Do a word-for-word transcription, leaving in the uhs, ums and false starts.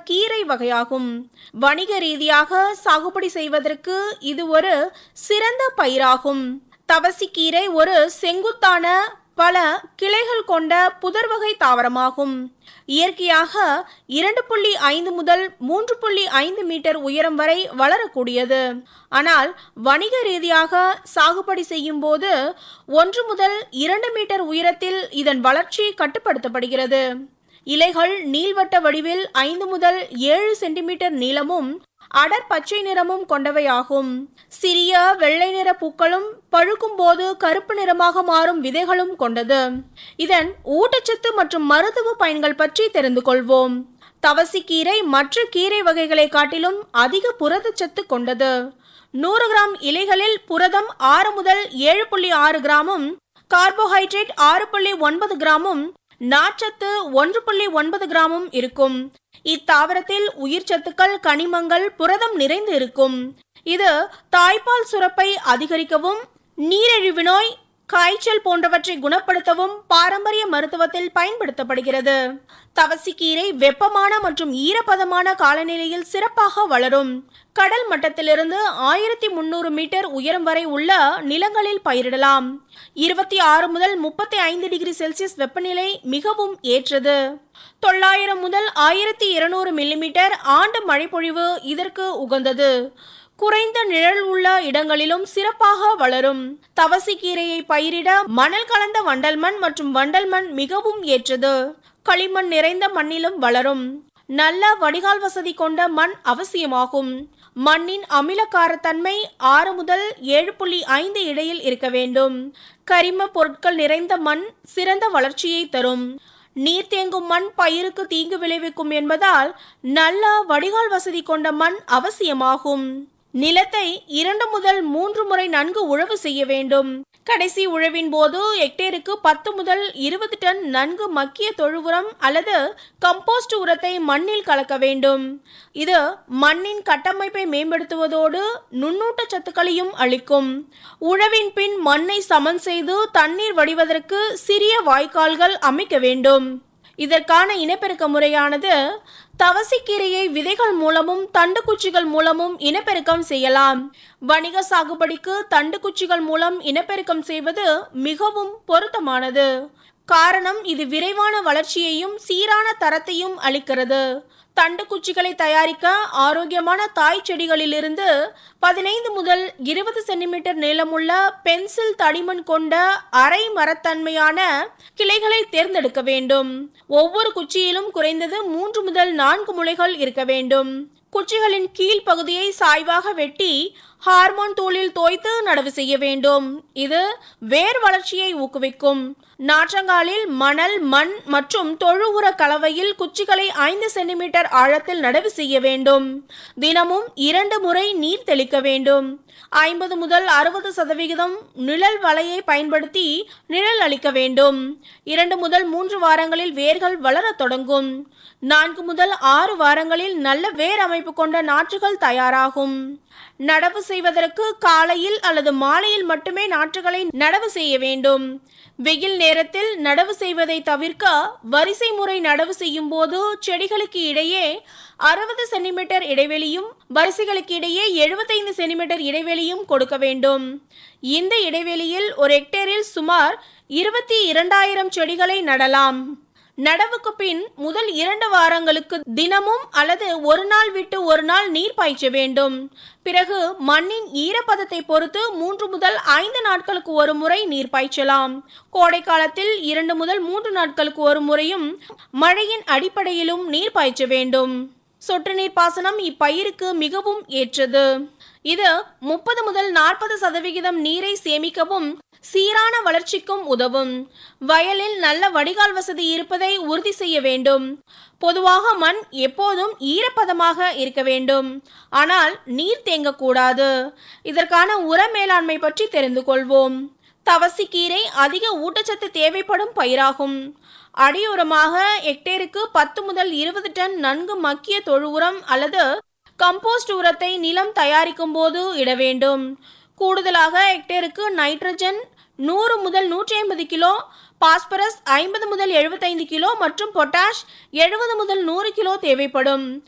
கீரை வகையாகும். வணிக ரீதியாக சாகுபடி செய்வதற்கு இது ஒரு சிறந்த பயிராகும். தவசிக்கீரை ஒரு செங்குத்தான பல கிளைகள் கொண்ட புதர் வகை தாவரமாகும். இயற்கையாக இரண்டு புள்ளி ஐந்து முதல் மூன்று புள்ளி ஐந்து மீட்டர் உயரம் வரை வளரக்கூடியது. ஆனால் வணிக ரீதியாக சாகுபடி செய்யும் போது ஒன்று முதல் இரண்டு மீட்டர் உயரத்தில் இதன் வளர்ச்சி கட்டுப்படுத்தப்படுகிறது. இலைகள் நீள்வட்ட வடிவில் ஐந்து முதல் ஏழு சென்டிமீட்டர் நீளமும் அடர் பச்சை நிறமும் கொண்டவையாகும். சிறிய வெள்ளை நிற பூக்களும் பழுக்கும் போது கருப்பு நிறமாக மாறும் விதைகளும் கொண்டது. இதன் ஊட்டச்சத்து மற்றும் மருத்துவ பயன்கள் பற்றி தெரிந்து கொள்வோம். தவசிக்கீரை மற்ற கீரை வகைகளை காட்டிலும் அதிக புரதச்சத்து கொண்டது. நூறு கிராம் இலைகளில் புரதம் ஆறு முதல் ஏழு புள்ளி ஆறு கிராமும், கார்போஹைட்ரேட் ஆறு புள்ளி ஒன்பது கிராமும், நார்ச்சத்து ஒன்று புள்ளி ஒன்பது கிராமும் இருக்கும். இத்தாவரத்தில் உயிர் சத்துக்கள், கனிமங்கள், புரதம் நிறைந்து இருக்கும். இது தாய்ப்பால் சுரப்பை அதிகரிக்கவும், நீரிழிவு நோய், காய்ச்சல் போன்றவற்றை குணப்படுத்தவும் பாரம்பரிய மருத்துவத்தில் பயன்படுத்தப்படுகிறது. தவசிக்கீரை வெப்பமான மற்றும் ஈரப்பதமான காலநிலையில் சிறப்பாக வளரும். கடல் மட்டத்திலிருந்து ஆயிரத்தி முன்னூறு மீட்டர் உயரம் வரை உள்ள நிலங்களில் பயிரிடலாம். இருபத்தி ஆறு முதல் முப்பத்தி ஐந்து டிகிரி செல்சியஸ் வெப்பநிலை மிகவும் ஏற்றது. தொள்ளாயிரம் முதல் ஆயிரத்தி இருநூறு மில்லிமீட்டர் ஆண்டு மழைப்பொழிவு இதற்கு உகந்தது. குறைந்த நிழல் உள்ள இடங்களிலும் சிறப்பாக வளரும். தவசிக்கீரையை பயிரிட மணல் கலந்த வண்டல் மண் மற்றும் வண்டல் மண் மிகவும் ஏற்றது. களிமண் நிறைந்த மண்ணிலும் வளரும். நல்ல வடிகால் வசதி கொண்ட மண் அவசியமாகும். மண்ணின் அமிலக்காரத்தன்மை ஆறு முதல் ஏழு புள்ளி ஐந்து இடையில் இருக்க வேண்டும். கரிம பொருட்கள் நிறைந்த மண் சிறந்த வளர்ச்சியை தரும். நீர் தேங்கும் மண் பயிருக்கு தீங்கு விளைவிக்கும் என்பதால் நல்ல வடிகால் வசதி கொண்ட மண் அவசியமாகும். நிலத்தை இரண்டு முதல் மூன்று முறை நன்கு உழவு செய்ய வேண்டும். கடைசி உழவின் போது ஹெக்டேருக்கு பத்து முதல் இருபது டன் நன்கு மக்கிய தொழு உரம் அல்லது கம்போஸ்ட் உரத்தை மண்ணில் கலக்க வேண்டும். இது மண்ணின் கட்டமைப்பை மேம்படுத்துவதோடு நுண்ணூட்ட சத்துக்களையும் அளிக்கும். உழவின் பின் மண்ணை சமன் செய்து தண்ணீர் வடிவதற்கு சிறிய வாய்க்கால்கள் அமைக்க வேண்டும். இதற்கான இனப்பெருக்க முறையானது தவசிக்கீரையை விதைகள் மூலமும் தண்டு குச்சிகள் மூலமும் இனப்பெருக்கம் செய்யலாம். வணிக சாகுபடிக்கு தண்டு குச்சிகள் மூலம் இனப்பெருக்கம் செய்வது மிகவும் பொருத்தமானது. காரணம், இது விரைவான வளர்ச்சியையும் சீரான தரத்தையும் அளிக்கிறது. தண்டு குச்சிகளை தயாரிக்க ஆரோக்கியமான தாய் செடிகளிலிருந்து பதினைந்து முதல் இருபது சென்டிமீட்டர் நீளமுள்ள பென்சில் தடிமன் கொண்ட அரை மரத்தன்மையான கிளைகளை தேர்ந்தெடுக்க வேண்டும். ஒவ்வொரு குச்சியிலும் குறைந்தது மூன்று முதல் நான்கு முளைகள் இருக்க வேண்டும். குச்சிகளின் கீழ் பகுதியை சாய்வாக வெட்டி ஹார்மோன் தூளில் தோய்த்து நடவு செய்ய வேண்டும். இது வேர் வளர்ச்சியை ஊக்குவிக்கும். நாற்றங்காலில் மணல், மண் மற்றும் தொழு உர கலவையில் குச்சிகளை ஐந்து சென்டிமீட்டர் ஆழத்தில் நடவு செய்ய வேண்டும். தினமும் இரண்டு முறை நீர் தெளிக்க வேண்டும். ஐம்பது முதல் அறுபது சதவிகிதம் நிழல் வலையை பயன்படுத்தி நிழல் அளிக்க வேண்டும். இரண்டு முதல் மூன்று வாரங்களில் வேர்கள் வளரத் தொடங்கும். நான்கு முதல் ஆறு வாரங்களில் நல்ல வேர் அமைப்பு கொண்ட நாற்றுகள் தயாராகும். நடவு செய்வதற்கு காலையில் அல்லது மாலையில் மட்டுமே நாற்றுகளை நடவு செய்ய வேண்டும். வெயில் நேரத்தில் நடவு செய்வதை தவிர்க்க வரிசை முறை நடவு செய்யும் போது செடிகளுக்கு இடையே அறுபது சென்டிமீட்டர் இடைவெளியும் வரிசைகளுக்கு இடையே எழுபத்தைந்து சென்டிமீட்டர் இடைவெளியும் கொடுக்க வேண்டும். இந்த இடைவெளியில் ஒரு ஹெக்டேரில் சுமார் இருபத்தி இரண்டாயிரம் செடிகளை நடலாம். நடவுக்கு பின் முதல் இரண்டு வாரங்களுக்கு தினமும் அல்லது ஒரு நாள் விட்டு ஒரு நாள் நீர் பாய்ச்ச வேண்டும். பிறகு மண்ணின் ஈரப்பதத்தை பொறுத்து மூன்று முதல் ஐந்து நாட்களுக்கு ஒரு முறை நீர் பாய்ச்சலாம். கோடை காலத்தில் இரண்டு முதல் மூன்று நாட்களுக்கு ஒரு முறையும் மழையின் அடிப்படையிலும் நீர் பாய்ச்ச வேண்டும். சொட்டு நீர் பாசனம் இப்பயிருக்கு மிகவும் ஏற்றது. இது முப்பது முதல் நாற்பது சதவிகிதம் நீரை சேமிக்கவும் சீரான வளர்ச்சிக்கும் உதவும். வயலில் நல்ல வடிகால் வசதி இருப்பதை உறுதி செய்ய வேண்டும். பொதுவாக மண் எப்போதும் ஈரப்பதமாக இருக்க வேண்டும், ஆனால் நீர் தேங்கக்கூடாது. இதற்கான உர மேலாண்மை பற்றி தெரிந்து கொள்வோம். தவசிக்கீரை அதிக ஊட்டச்சத்து தேவைப்படும் பயிராகும். அடியுரமாக ஹெக்டேருக்கு பத்து முதல் இருபது டன் நன்கு மக்கிய தொழு உரம் அல்லது கம்போஸ்ட் உரத்தை நிலம் தயாரிக்கும் போது இட வேண்டும். கூடுதலாக ஹெக்டேருக்கு நைட்ரஜன் நூறு முதல் நூற்றி ஐம்பது கிலோ, பாஸ்பரஸ் ஐம்பது முதல் எழுபத்தைந்து கிலோ மற்றும் பொட்டாஷ் எழுபது முதல் நூறு கிலோ தேவைப்படும்.